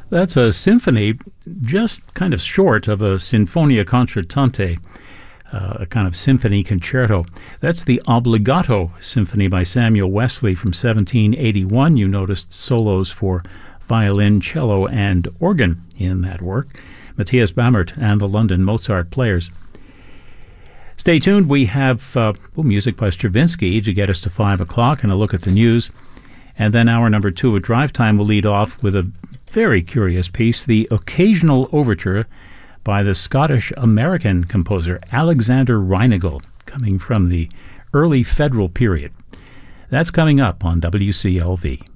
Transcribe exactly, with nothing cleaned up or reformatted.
That's a symphony just kind of short of a Sinfonia Concertante, uh, a kind of symphony concerto. That's the Obbligato Symphony by Samuel Wesley from seventeen eighty-one. You noticed solos for violin, cello, and organ in that work. Matthias Bammert and the London Mozart Players. Stay tuned. We have uh, well, music by Stravinsky to get us to five o'clock and a look at the news. And then hour number two at Drive Time will lead off with a very curious piece, the Occasional Overture by the Scottish-American composer Alexander Reinagel, coming from the early federal period. That's coming up on W C L V.